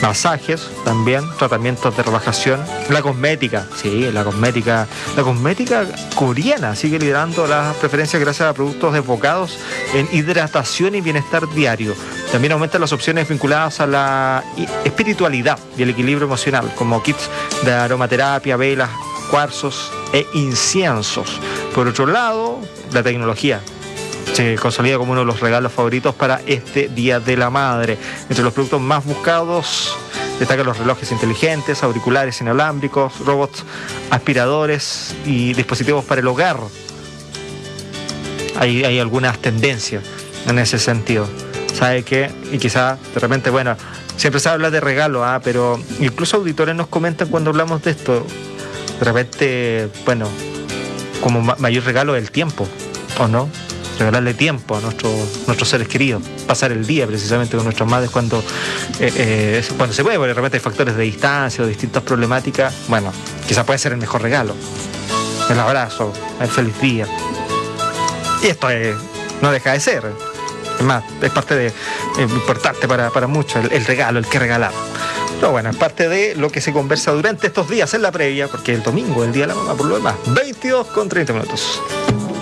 masajes también, tratamientos de relajación, la cosmética, sí, la cosmética coreana sigue liderando las preferencias gracias a productos enfocados en hidratación y bienestar diario. También aumentan las opciones vinculadas a la espiritualidad y el equilibrio emocional, como kits de aromaterapia, velas, cuarzos e inciensos. Por otro lado, la tecnología se consolida como uno de los regalos favoritos para este Día de la Madre. Entre los productos más buscados destacan los relojes inteligentes, auriculares inalámbricos, robots aspiradores y dispositivos para el hogar. Hay algunas tendencias en ese sentido. ¿Sabe qué? Y quizá de repente, bueno, siempre se habla de regalo, pero incluso auditores nos comentan cuando hablamos de esto, de repente, bueno, como mayor regalo el tiempo, ¿o no? Regalarle tiempo a nuestros seres queridos, pasar el día precisamente con nuestras madres cuando se puede, porque de repente hay factores de distancia o distintas problemáticas. Bueno, quizás puede ser el mejor regalo, el abrazo, el feliz día. Y esto no deja de ser, es más, es parte de importante para muchos el regalo, el que regalar. Pero bueno, es parte de lo que se conversa durante estos días en la previa, porque el domingo, el Día de la Mamá, por lo demás, 22:30.